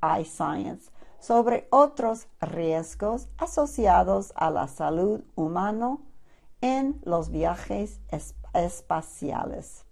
iScience sobre otros riesgos asociados a la salud humana en los viajes espaciales.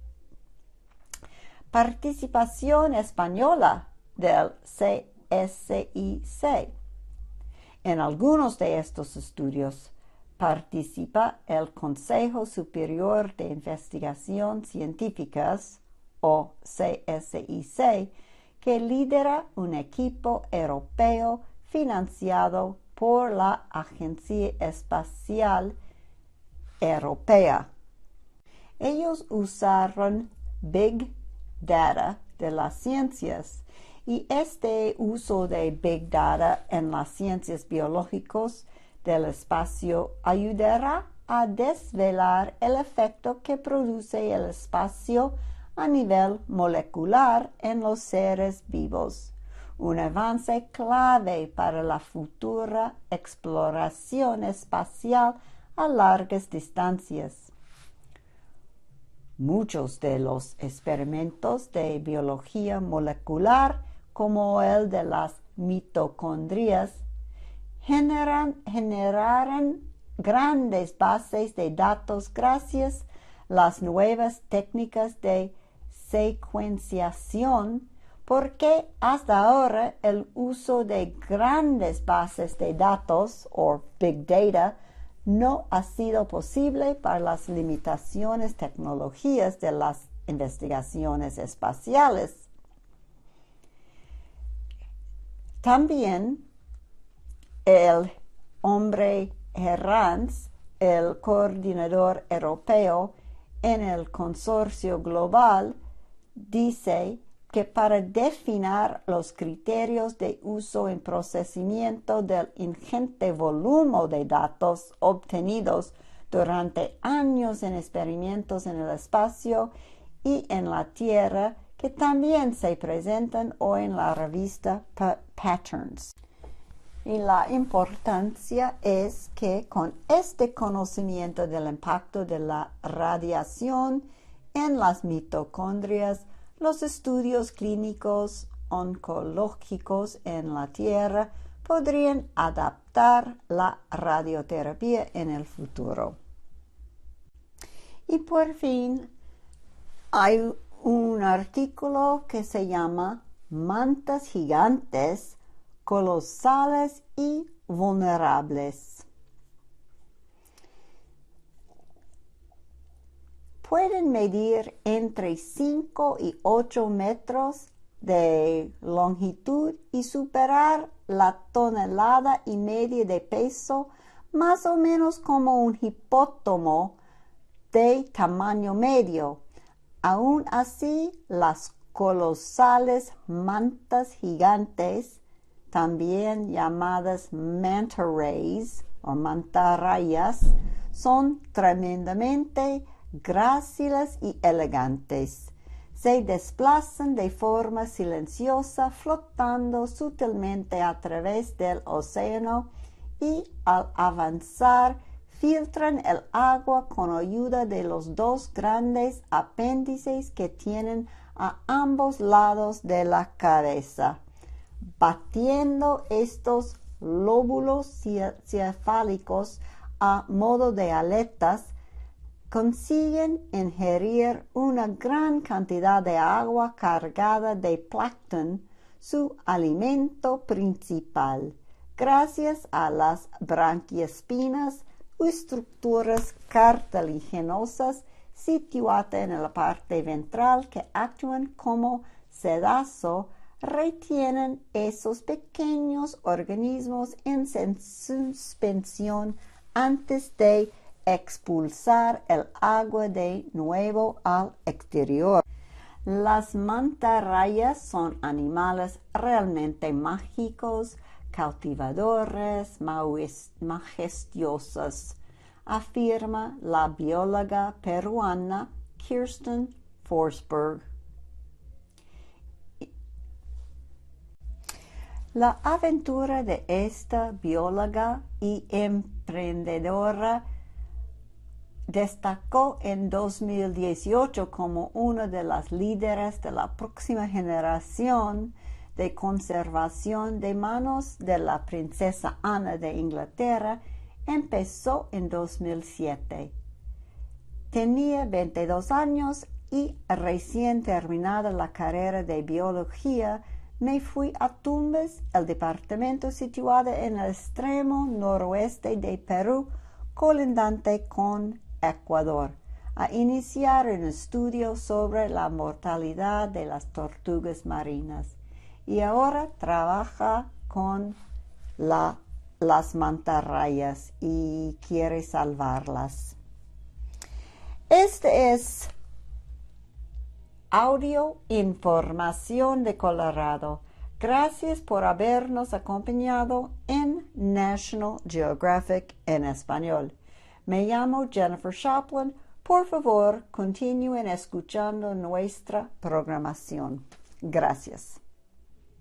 Participación española del CSIC. En algunos de estos estudios participa el Consejo Superior de Investigación Científicas, o CSIC, que lidera un equipo europeo financiado por la Agencia Espacial Europea. Ellos usaron Big Data de las ciencias, y este uso de Big Data en las ciencias biológicas del espacio ayudará a desvelar el efecto que produce el espacio a nivel molecular en los seres vivos, un avance clave para la futura exploración espacial a largas distancias. Muchos de los experimentos de biología molecular, como el de las mitocondrias, generaron grandes bases de datos gracias a las nuevas técnicas de secuenciación, porque hasta ahora el uso de grandes bases de datos, o Big Data, no ha sido posible para las limitaciones tecnologías de las investigaciones espaciales. También el hombre Herranz, el coordinador europeo en el consorcio global, dice que para definir los criterios de uso en procesamiento del ingente volumen de datos obtenidos durante años en experimentos en el espacio y en la Tierra, que también se presentan hoy en la revista Patterns. Y la importancia es que con este conocimiento del impacto de la radiación en las mitocondrias, los estudios clínicos oncológicos en la Tierra podrían adaptar la radioterapia en el futuro. Y por fin, hay un artículo que se llama Mantas gigantes, colosales y vulnerables. Pueden medir entre 5 y 8 metros de longitud y superar la 1,5 toneladas de peso, más o menos como un hipopótamo de tamaño medio. Aún así, las colosales mantas gigantes, también llamadas manta rays o mantarrayas, son tremendamente gráciles y elegantes. Se desplazan de forma silenciosa, flotando sutilmente a través del océano y al avanzar filtran el agua con ayuda de los dos grandes apéndices que tienen a ambos lados de la cabeza. Batiendo estos lóbulos cefálicos a modo de aletas, consiguen ingerir una gran cantidad de agua cargada de plancton, su alimento principal, gracias a las branquiespinas o estructuras cartilaginosas situadas en la parte ventral que actúan como sedazo. Retienen esos pequeños organismos en suspensión antes de expulsar el agua de nuevo al exterior. Las mantarrayas son animales realmente mágicos, cautivadores, majestuosos, afirma la bióloga peruana Kirsten Forsberg. La aventura de esta bióloga y emprendedora destacó en 2018 como una de las líderes de la próxima generación de conservación de manos de la princesa Ana de Inglaterra empezó en 2007. Tenía 22 años y recién terminada la carrera de biología, me fui a Tumbes, el departamento situado en el extremo noroeste de Perú, colindante con Ecuador, a iniciar un estudio sobre la mortalidad de las tortugas marinas. Y ahora trabaja con las mantarrayas y quiere salvarlas. Este es Audio Información de Colorado. Gracias por habernos acompañado en National Geographic en español. Me llamo Jennifer Shopland. Por favor, continúen escuchando nuestra programación. Gracias.